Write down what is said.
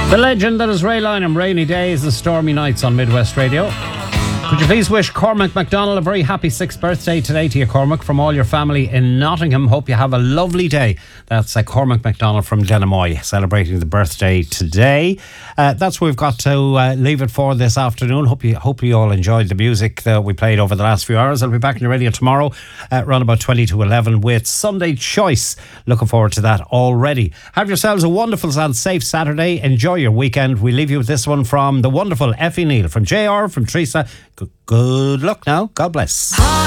The legend that is Ray Lynham, rainy days and stormy nights on Midwest Radio. Could you please wish Cormac MacDonald a very happy 6th birthday today to you, Cormac, from all your family in Nottingham. Hope you have a lovely day. That's Cormac MacDonald from Denamoy celebrating the birthday today. That's where we've got to leave it for this afternoon. Hope you all enjoyed the music that we played over the last few hours. I'll be back on your radio tomorrow around about 20 to 11 with Sunday Choice. Looking forward to that already. Have yourselves a wonderful and safe Saturday. Enjoy your weekend. We leave you with this one from the wonderful Effie Neal, from JR, from Teresa. Good luck now. God bless.